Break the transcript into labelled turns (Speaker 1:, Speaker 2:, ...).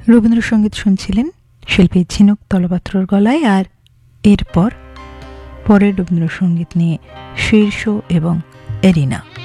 Speaker 1: রবীন্দ্রসঙ্গীত শুনছিলেন শিল্পী ঝিনুক তলপাত্রর গলায়। আর এরপর পরের রবীন্দ্রসঙ্গীত নিয়ে শীর্ষ এবং এরিনা।